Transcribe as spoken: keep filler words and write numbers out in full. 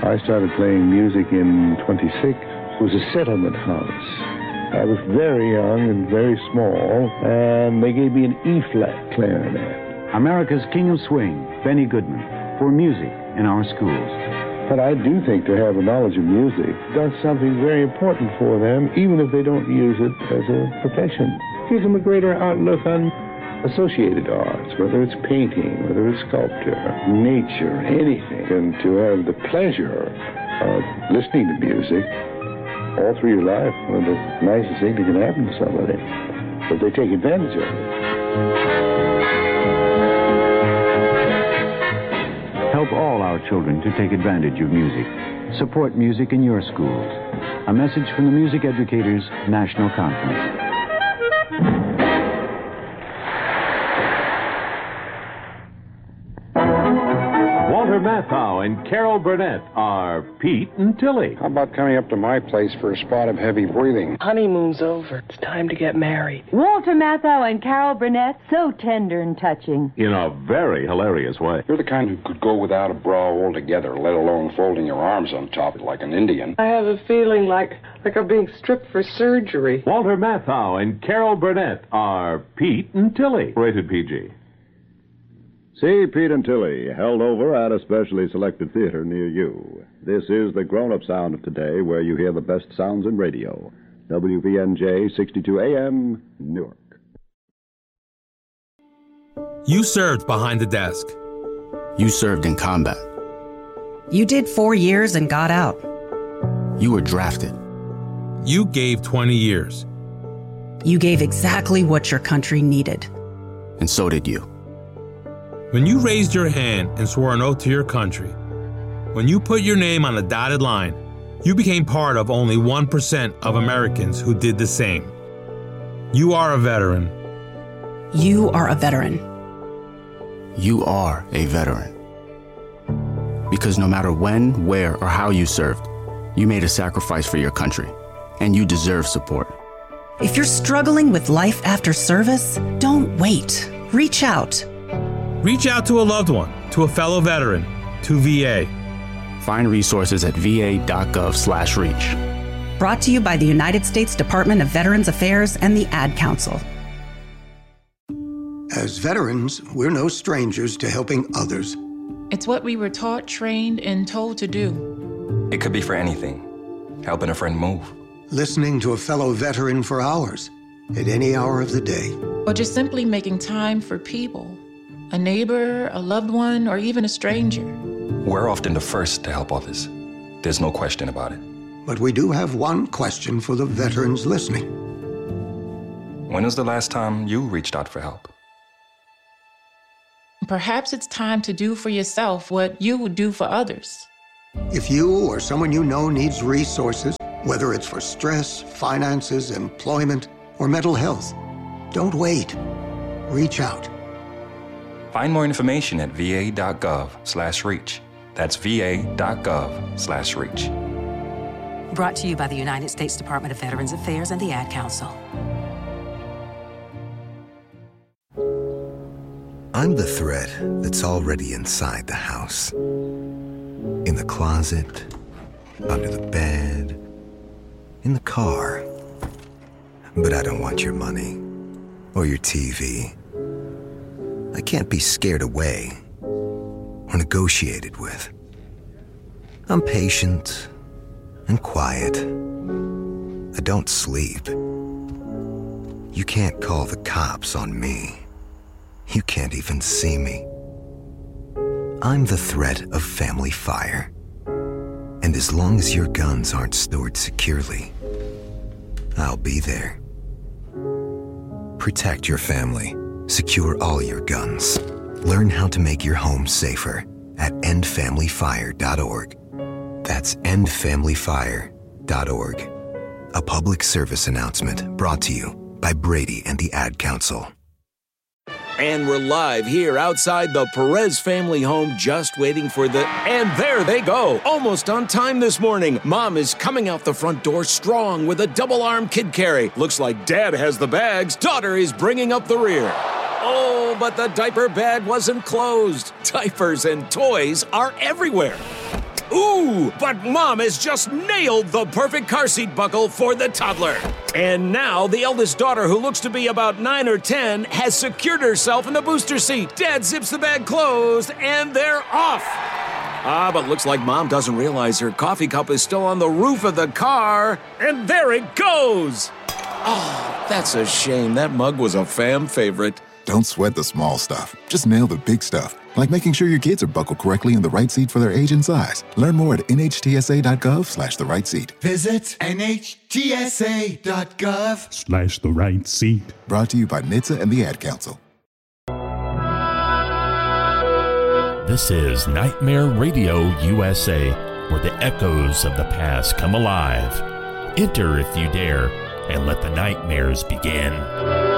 I started playing music in twenty-six. It was a settlement house. I was very young and very small, and they gave me an E-flat clarinet. America's King of Swing, Benny Goodman, for music in our schools. But I do think to have a knowledge of music does something very important for them, even if they don't use it as a profession. It gives them a greater outlook on associated arts, whether it's painting, whether it's sculpture, nature, anything. And to have the pleasure of listening to music all through your life, one of the nicest things that can happen to somebody, but they take advantage of it. Help all our children to take advantage of music. Support music in your schools. A message from the Music Educators National Conference. Walter Matthau and Carol Burnett are Pete and Tilly. How about coming up to my place for a spot of heavy breathing? Honeymoon's over. It's time to get married. Walter Matthau and Carol Burnett, so tender and touching. In a very hilarious way. You're the kind who could go without a bra altogether, let alone folding your arms on top like an Indian. I have a feeling like, like I'm being stripped for surgery. Walter Matthau and Carol Burnett are Pete and Tilly. Rated P G. See Pete and Tilly, held over at a specially selected theater near you. This is the grown-up sound of today, where you hear the best sounds in radio. W V N J sixty-two A M, Newark. You served behind the desk. You served in combat. You did four years and got out. You were drafted. You gave twenty years. You gave exactly what your country needed. And so did you. When you raised your hand and swore an oath to your country, when you put your name on a dotted line, you became part of only one percent of Americans who did the same. You are a veteran. You are a veteran. You are a veteran. Because no matter when, where, or how you served, you made a sacrifice for your country, and you deserve support. If you're struggling with life after service, don't wait. Reach out. Reach out to a loved one, to a fellow veteran, to V A. Find resources at va.gov slash reach. Brought to you by the United States Department of Veterans Affairs and the Ad Council. As veterans, we're no strangers to helping others. It's what we were taught, trained, and told to do. It could be for anything. Helping a friend move. Listening to a fellow veteran for hours, at any hour of the day. Or just simply making time for people. A neighbor, a loved one, or even a stranger. We're often the first to help others. There's no question about it. But we do have one question for the veterans listening. When was the last time you reached out for help? Perhaps it's time to do for yourself what you would do for others. If you or someone you know needs resources, whether it's for stress, finances, employment, or mental health, don't wait. Reach out. Find more information at va.gov slash reach. That's va.gov slash reach. Brought to you by the United States Department of Veterans Affairs and the Ad Council. I'm the thread that's already inside the house. In the closet, under the bed, in the car. But I don't want your money or your T V. I can't be scared away or negotiated with. I'm patient and quiet. I don't sleep. You can't call the cops on me. You can't even see me. I'm the threat of family fire. And as long as your guns aren't stored securely, I'll be there. Protect your family. Secure all your guns. Learn how to make your home safer at end family fire dot org. That's end family fire dot org. A public service announcement brought to you by Brady and the Ad Council. And we're live here outside the Perez family home, just waiting for the... And there they go, almost on time this morning. Mom is coming out the front door strong with a double-arm kid carry. Looks like Dad has the bags. Daughter is bringing up the rear. Oh, but the diaper bag wasn't closed. Diapers and toys are everywhere. Ooh, but Mom has just nailed the perfect car seat buckle for the toddler. And now the eldest daughter, who looks to be about nine or ten, has secured herself in the booster seat. Dad zips the bag closed, and they're off. Ah, but looks like Mom doesn't realize her coffee cup is still on the roof of the car. And there it goes. Oh, that's a shame. That mug was a fam favorite. Don't sweat the small stuff. Just nail the big stuff, like making sure your kids are buckled correctly in the right seat for their age and size. Learn more at nhtsa.gov slash the right seat. Visit nhtsa.gov Slash the right seat. Brought to you by N H T S A and the Ad Council. This is Nightmare Radio U S A, where the echoes of the past come alive. Enter if you dare, and let the nightmares begin.